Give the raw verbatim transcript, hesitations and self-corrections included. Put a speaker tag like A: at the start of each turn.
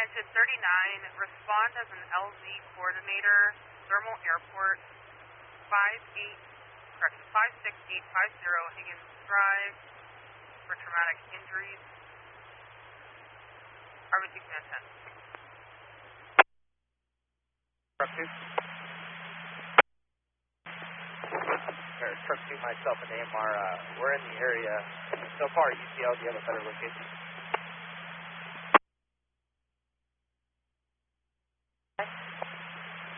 A: United thirty-nine, respond as an L Z coordinator, Thermal Airport, five eight, correction, five six eight five zero Higgins Drive for traumatic injuries. Army two command ten.
B: Truck two. Truck two, myself and A M R, uh, we're in the area. So far, U C L, do you have a better location?